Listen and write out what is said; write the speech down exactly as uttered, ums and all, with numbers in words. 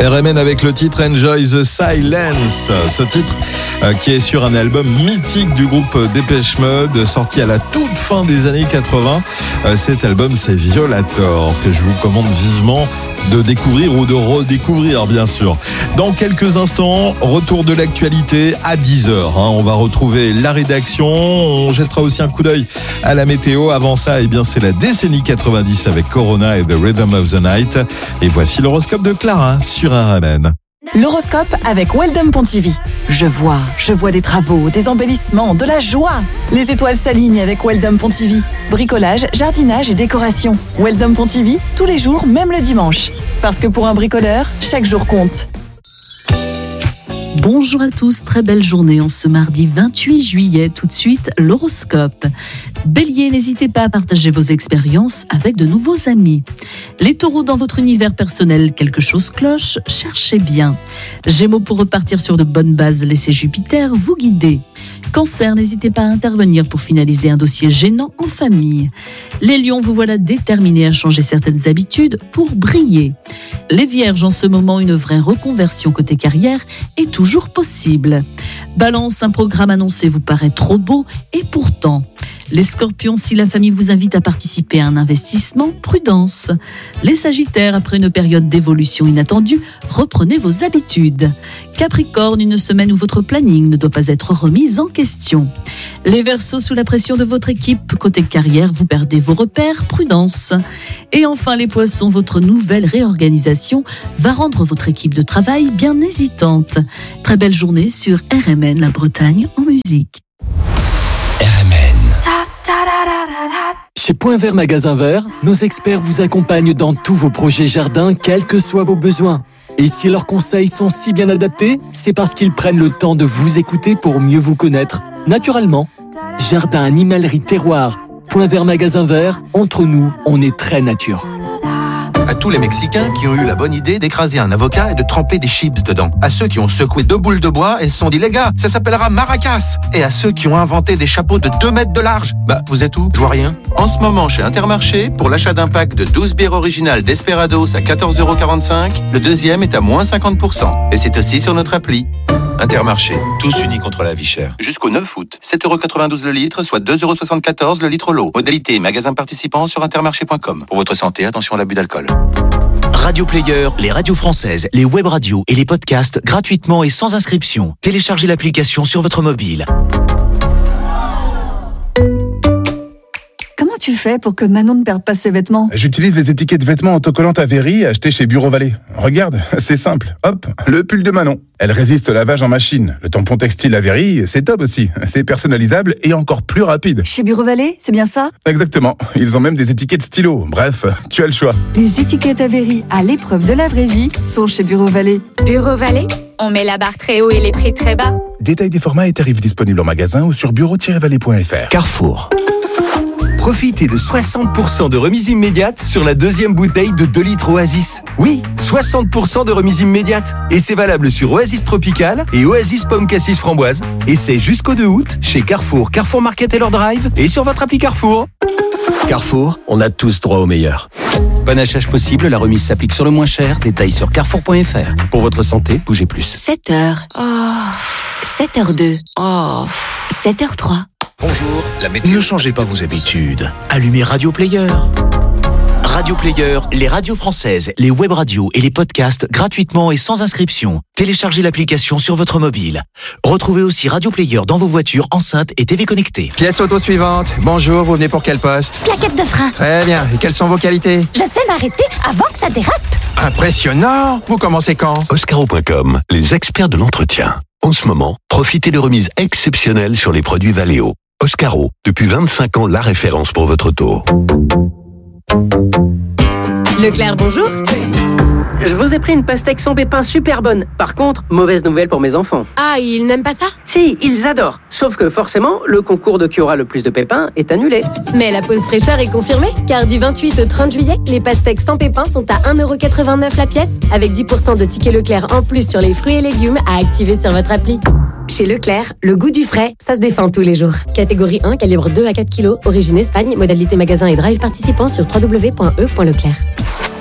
R M N avec le titre Enjoy the Silence. Ce titre euh, qui est sur un album mythique du groupe Depeche Mode, sorti à la toute fin des années quatre-vingts. Euh, cet album, c'est Violator, que je vous commande vivement de découvrir ou de redécouvrir, bien sûr. Dans quelques instants, retour de l'actualité à dix heures. Hein, on va retrouver la rédaction. On jettera aussi un coup d'œil à la météo. Avant ça, eh bien, c'est la décennie quatre-vingt-dix avec Corona et The Rhythm of the Night. Et voici l'horoscope de Clara sur R M N. L'horoscope avec Weldom Pontivy. Je vois, je vois des travaux, des embellissements, de la joie. Les étoiles s'alignent avec Weldom Pontivy. Bricolage, jardinage et décoration. Weldom Pontivy, tous les jours, même le dimanche. Parce que pour un bricoleur, chaque jour compte. Bonjour à tous, très belle journée en ce mardi vingt-huit juillet. Tout de suite, l'horoscope. Bélier, n'hésitez pas à partager vos expériences avec de nouveaux amis. Les taureaux, dans votre univers personnel, quelque chose cloche, cherchez bien. Gémeaux, pour repartir sur de bonnes bases, laissez Jupiter vous guider. Cancer, n'hésitez pas à intervenir pour finaliser un dossier gênant en famille. Les lions, vous voilà déterminés à changer certaines habitudes pour briller. Les vierges, en ce moment, une vraie reconversion côté carrière est toujours possible. Balance, un programme annoncé vous paraît trop beau et pourtant. Les scorpions, si la famille vous invite à participer à un investissement, prudence. Les sagittaires, après une période d'évolution inattendue, reprenez vos habitudes. Capricorne, une semaine où votre planning ne doit pas être remis en question. Les Verseaux, sous la pression de votre équipe, côté carrière, vous perdez vos repères, prudence. Et enfin les Poissons, votre nouvelle réorganisation va rendre votre équipe de travail bien hésitante. Très belle journée sur R M N, la Bretagne en musique. R M N. Chez Point Vert Magasin Vert, nos experts vous accompagnent dans tous vos projets jardins, quels que soient vos besoins. Et si leurs conseils sont si bien adaptés, c'est parce qu'ils prennent le temps de vous écouter pour mieux vous connaître. Naturellement, jardin, animalerie, terroir, Point Vert Magasin Vert, entre nous, on est très nature. À tous les Mexicains qui ont eu la bonne idée d'écraser un avocat et de tremper des chips dedans. À ceux qui ont secoué deux boules de bois et se sont dit, les gars, ça s'appellera maracas. Et à ceux qui ont inventé des chapeaux de deux mètres de large. Bah, vous êtes où? Je vois rien. En ce moment, chez Intermarché, pour l'achat d'un pack de douze bières originales Desperados à quatorze euros quarante-cinq, le deuxième est à moins cinquante pour cent. Et c'est aussi sur notre appli. Intermarché, tous unis contre la vie chère. Jusqu'au neuf août, sept euros quatre-vingt-douze le litre, soit deux euros soixante-quatorze le litre l'eau. Modalité et magasin participant sur intermarché point com. Pour votre santé, attention à l'abus d'alcool. Radio Player, les radios françaises, les web radios et les podcasts gratuitement et sans inscription. Téléchargez l'application sur votre mobile. Comment tu fais pour que Manon ne perde pas ses vêtements? J'utilise les étiquettes vêtements autocollantes Avery achetées chez Bureau Vallée. Regarde, c'est simple. Hop, le pull de Manon. Elle résiste au lavage en machine. Le tampon textile Avery, c'est top aussi. C'est personnalisable et encore plus rapide. Chez Bureau Vallée, c'est bien ça? Exactement. Ils ont même des étiquettes stylo. Bref, tu as le choix. Les étiquettes Avery, à l'épreuve de la vraie vie, sont chez Bureau Vallée. Bureau Vallée, on met la barre très haut et les prix très bas. Détail des formats et tarifs disponibles en magasin ou sur bureau tiret vallée point f r. Carrefour. Profitez de soixante pour cent de remise immédiate sur la deuxième bouteille de deux litres Oasis. Oui, soixante pour cent de remise immédiate. Et c'est valable sur Oasis Tropical et Oasis Pomme Cassis Framboise. Et c'est jusqu'au deux août chez Carrefour, Carrefour Market et leur Drive et sur votre appli Carrefour. Carrefour, on a tous droit au meilleur. Bon achat possible, la remise s'applique sur le moins cher. Détails sur carrefour point f r. Pour votre santé, bougez plus. sept heures. Oh. sept heures deux. Oh. sept heures trois. Bonjour, la météo. Ne changez pas vos habitudes. Allumez Radio Player. Radio Player, les radios françaises, les web radios et les podcasts gratuitement et sans inscription. Téléchargez l'application sur votre mobile. Retrouvez aussi Radio Player dans vos voitures, enceintes et T V connectées. Pièce auto suivante. Bonjour, vous venez pour quel poste? Plaquette de frein. Très bien. Et quelles sont vos qualités? Je sais m'arrêter avant que ça dérape. Impressionnant. Vous commencez quand? Oscaro point com, les experts de l'entretien. En ce moment, profitez de remises exceptionnelles sur les produits Valeo. Oscaro, depuis vingt-cinq ans, la référence pour votre auto. Leclerc, bonjour. Je vous ai pris une pastèque sans pépins super bonne. Par contre, mauvaise nouvelle pour mes enfants. Ah, ils n'aiment pas ça? Si, ils adorent. Sauf que forcément, le concours de qui aura le plus de pépins est annulé. Mais la pause fraîcheur est confirmée, car du vingt-huit au trente juillet, les pastèques sans pépins sont à un euro quatre-vingt-neuf la pièce, avec dix pour cent de tickets Leclerc en plus sur les fruits et légumes à activer sur votre appli. Chez Leclerc, le goût du frais, ça se défend tous les jours. Catégorie un, calibre deux à quatre kilos, origine Espagne, modalité magasin et drive participant sur w w w point e point leclerc.